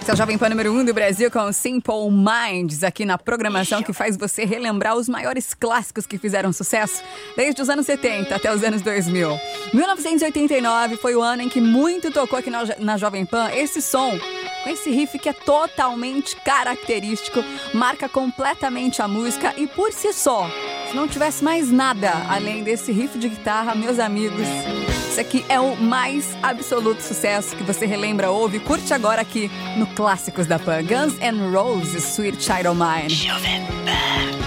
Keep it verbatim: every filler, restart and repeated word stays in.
Esse é o Jovem Pan número um do Brasil com Simple Minds, aqui na programação que faz você relembrar os maiores clássicos que fizeram sucesso desde os anos setenta até os anos dois mil. mil novecentos e oitenta e nove foi o ano em que muito tocou aqui na, na Jovem Pan esse som, com esse riff que é totalmente característico, marca completamente a música e por si só, se não tivesse mais nada além desse riff de guitarra, meus amigos, esse aqui é o mais absoluto sucesso que você relembra, ouve, curte agora aqui no Clássicos da Pan. Guns N' Roses, Sweet Child O' Mine. Jovem Pan.